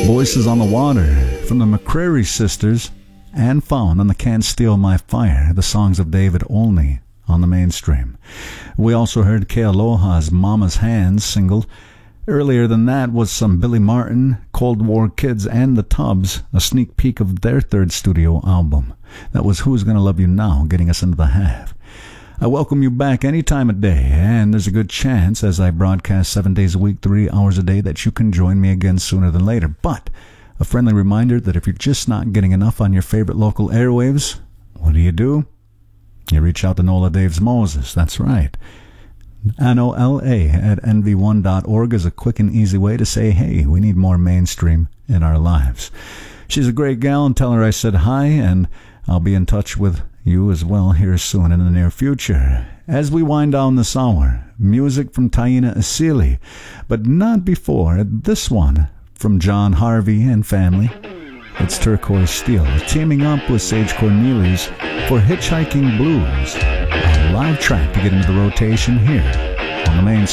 Voices on the Water from the McCrary Sisters, and found on the Can't Steal My Fire, the songs of David Olney on the Mainstream. We also heard Kealoha's Mama's Hands single. Earlier than that was some Billy Martin, Cold War Kids, and the Tubbs, a sneak peek of their third studio album. That was Who's Gonna Love You Now, getting us into the half. I welcome you back any time of day, and there's a good chance, as I broadcast 7 days a week, 3 hours a day, that you can join me again sooner than later. But a friendly reminder that if you're just not getting enough on your favorite local airwaves, what do? You reach out to Nola Daves Moses. That's right. NOLA@NV1.org is a quick and easy way to say, hey, we need more mainstream in our lives. She's a great gal, and tell her I said hi, and I'll be in touch with you as well here soon in the near future. As we wind down this hour, music from Taina Asili, but not before this one from John Harvey and family. It's Turquoise Steel, teaming up with Sage Cornelius for Hitchhiking Blues, a live track to get into the rotation here on the main